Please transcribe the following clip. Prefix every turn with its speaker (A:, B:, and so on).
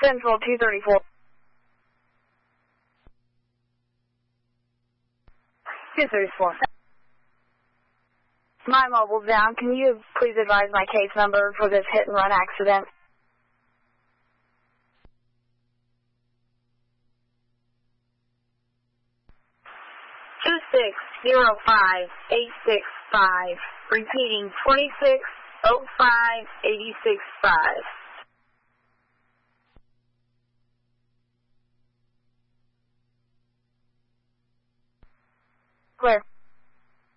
A: Central 234. 234. My mobile's down. Can you please advise my case number for this hit and run accident? Two 605-865. Repeating 2605-865. Clear.